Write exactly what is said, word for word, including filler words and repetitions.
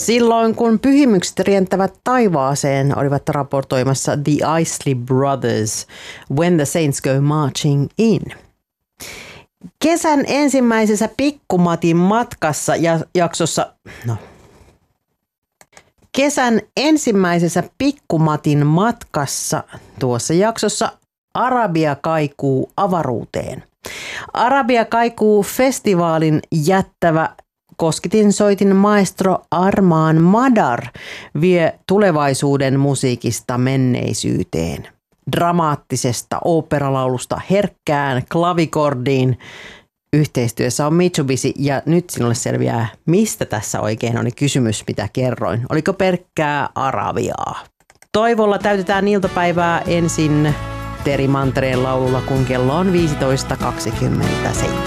Silloin kun pyhimykset rientävät taivaaseen, olivat raportoimassa The Isley Brothers, When the Saints Go Marching In. Kesän ensimmäisessä Pikkumatin matkassa ja jaksossa, no, kesän ensimmäisessä Pikkumatin matkassa tuossa jaksossa Arabia kaikuu avaruuteen. Arabia kaikuu festivaalin jättävä koskitinsoitin maestro Armaan Madar vie tulevaisuuden musiikista menneisyyteen. Dramaattisesta oopperalaulusta herkkään klavikordiin. Yhteistyössä on Mitsubishi ja nyt sinulle selviää, mistä tässä oikein oli kysymys, mitä kerroin. Oliko pelkkää arabiaa? Toivolla täytetään iltapäivää ensin Teri Mantereen laululla, kun kello on viisitoista kaksikymmentäseitsemän.